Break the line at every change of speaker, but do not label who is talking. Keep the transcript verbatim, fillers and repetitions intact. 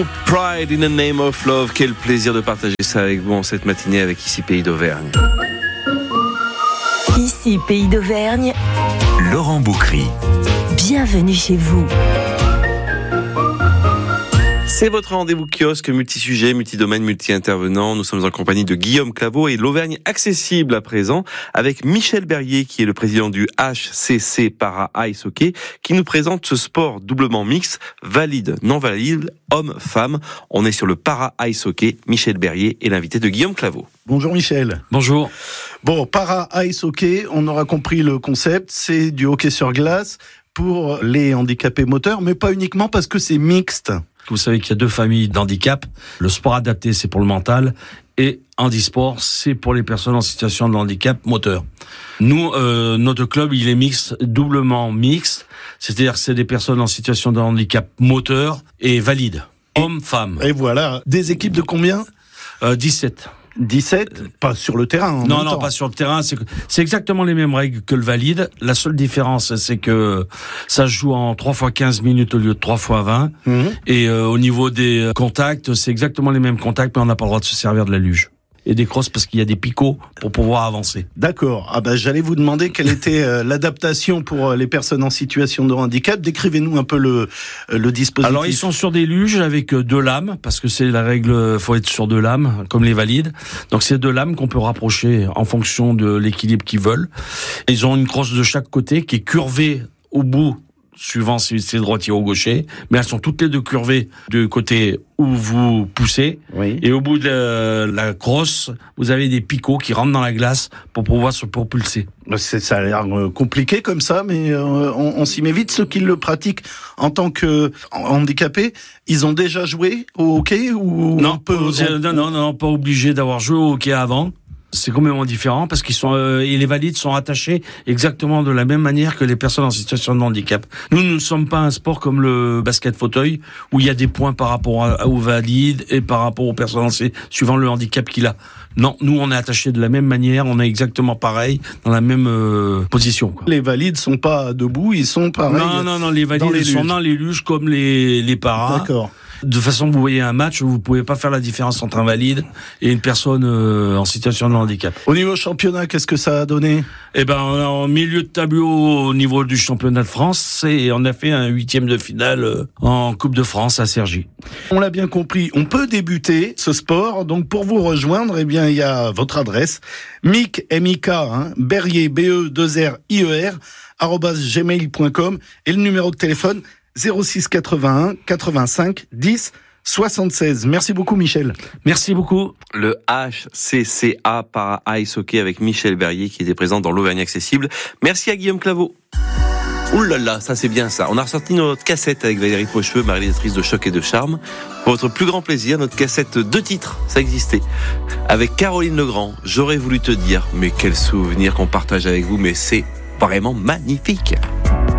Pride in the name of love, quel plaisir de partager ça avec vous en cette matinée avec Ici Pays d'Auvergne.
Ici Pays d'Auvergne,
Laurent Boucry.
Bienvenue chez vous.
C'est votre rendez-vous kiosque multi-sujet, multi-domaine, multi-intervenant. Nous sommes en compagnie de Guillaume Claveau et l'Auvergne accessible à présent avec Michel Berrier qui est le président du H C C Para Ice Hockey qui nous présente ce sport doublement mixte, valide, non valide, homme-femme. On est sur le Para Ice Hockey. Michel Berrier est l'invité de Guillaume Claveau.
Bonjour Michel.
Bonjour.
Bon, Para Ice Hockey, on aura compris le concept, c'est du hockey sur glace pour les handicapés moteurs, mais pas uniquement parce que c'est mixte.
Vous savez qu'il y a deux familles d'handicap. Le sport adapté, c'est pour le mental. Et handisport, c'est pour les personnes en situation de handicap moteur. Nous, euh, notre club, il est mixte, doublement mixte. C'est-à-dire que c'est des personnes en situation de handicap moteur et valides. Hommes, femmes.
Et voilà. Des équipes de combien ?
euh, dix-sept.
dix-sept, pas sur le terrain. En
non,
même
non,
temps.
pas sur le terrain. C'est, c'est exactement les mêmes règles que le valide. La seule différence, c'est que ça se joue en trois fois quinze minutes au lieu de trois fois vingt. Mmh. Et euh, au niveau des contacts, c'est exactement les mêmes contacts, mais on n'a pas le droit de se servir de la luge. Et des crosses parce qu'il y a des picots pour pouvoir avancer.
D'accord. Ah bah, j'allais vous demander quelle était euh, l'adaptation pour euh, les personnes en situation de handicap. Décrivez-nous un peu le, euh, le dispositif.
Alors, ils sont sur des luges avec deux lames, parce que c'est la règle, faut être sur deux lames, comme les valides. Donc, c'est deux lames qu'on peut rapprocher en fonction de l'équilibre qu'ils veulent. Ils ont une crosse de chaque côté qui est curvée au bout, suivant si c'est droitier ou gaucher, mais elles sont toutes les deux curvées du côté où vous poussez. Oui. Et au bout de la, la crosse, vous avez des picots qui rentrent dans la glace pour pouvoir se propulser.
C'est, ça a l'air compliqué comme ça, mais euh, on, on s'y met vite. Ceux qui le pratiquent en tant que handicapés, ils ont déjà joué au hockey ou
non,
on peut,
on, non, non, non, pas obligé d'avoir joué au hockey avant. C'est complètement différent parce qu'ils sont euh, et les valides sont attachés exactement de la même manière que les personnes en situation de handicap. Nous, nous ne sommes pas un sport comme le basket fauteuil où il y a des points par rapport à, aux valides et par rapport aux personnes suivant le handicap qu'il a. Non, nous on est attachés de la même manière, on est exactement pareil dans la même euh, position. Quoi.
Les valides sont pas debout, ils sont pareils.
Non, non, non, les valides
dans les
sont dans les luges comme les les paras.
D'accord.
De façon que vous voyez un match, vous pouvez pas faire la différence entre un valide et une personne euh, en situation de handicap.
Au niveau championnat, qu'est-ce que ça a donné ?
Eh ben, on est en milieu de tableau au niveau du championnat de France et on a fait un huitième de finale euh, en Coupe de France à Cergy.
On l'a bien compris, on peut débuter ce sport. Donc pour vous rejoindre, eh bien il y a votre adresse mic m i k hein, Berrier b e deux r i e r arobase gmail point com et le numéro de téléphone zéro six quatre-vingt-un quatre-vingt-cinq dix soixante-seize. Merci beaucoup Michel.
Merci beaucoup.
Le H C C A Para Ice Hockey avec Michel Berrier qui était présent dans l'Auvergne accessible. Merci à Guillaume Claveau. Ouh là là, ça c'est bien ça. On a ressorti notre cassette avec Valérie Pocheveux, ma réalisatrice de Choc et de Charme. Pour votre plus grand plaisir, notre cassette deux titres, ça existait. Avec Caroline Legrand, J'aurais voulu te dire, mais quel souvenir qu'on partage avec vous, mais c'est vraiment magnifique.